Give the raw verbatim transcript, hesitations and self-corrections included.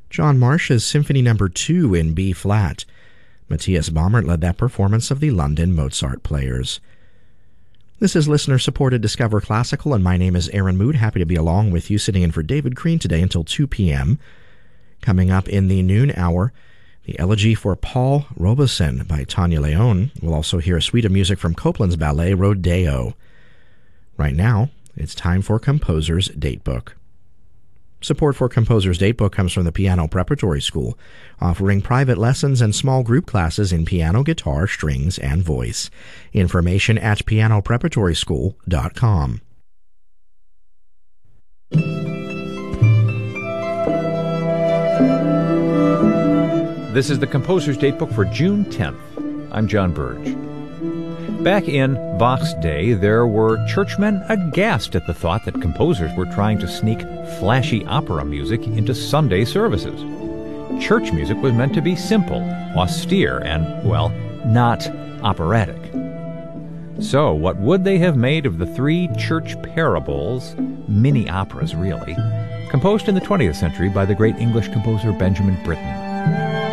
John Marsh's Symphony Number two in B-flat. Matthias Baumert led that performance of the London Mozart Players. This is listener-supported Discover Classical, and my name is Aaron Mood. Happy to be along with you, sitting in for David Crean today until two p.m. Coming up in the noon hour, the Elegy for Paul Robeson by Tanya Leon. We'll also hear a suite of music from Copland's ballet Rodeo. Right now, it's time for Composer's Datebook. Support for Composer's Datebook comes from the Piano Preparatory School, offering private lessons and small group classes in piano, guitar, strings, and voice. Information at piano preparatory school dot com. This is the Composer's Datebook for June tenth. I'm John Burge. Back in Bach's day, there were churchmen aghast at the thought that composers were trying to sneak flashy opera music into Sunday services. Church music was meant to be simple, austere, and, well, not operatic. So, what would they have made of the three church parables, mini operas really, composed in the twentieth century by the great English composer Benjamin Britten?